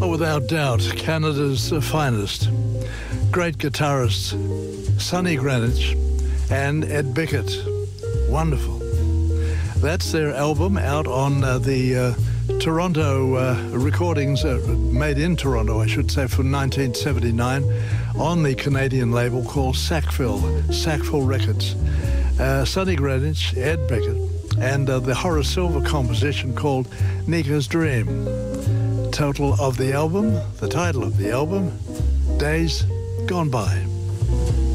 Oh, without doubt, Canada's finest. Great guitarists, Sonny Greenwich and Ed Bickett. Wonderful. That's their album out on the Toronto recordings, made in Toronto, I should say, from 1979, on the Canadian label called Sackville Records. Sonny Greenwich, Ed Bickett, and the Horace Silver composition called Nika's Dream. Total of the album, the title of the album, Days Gone By.